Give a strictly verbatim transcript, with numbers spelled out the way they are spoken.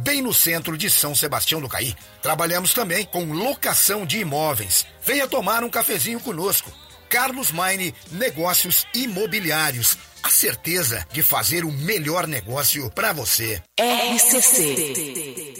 bem no centro de São Sebastião do Caí. Trabalhamos também com locação de imóveis. Venha tomar um cafezinho conosco. Carlos Maine Negócios Imobiliários. A certeza de fazer o melhor negócio para você. R C C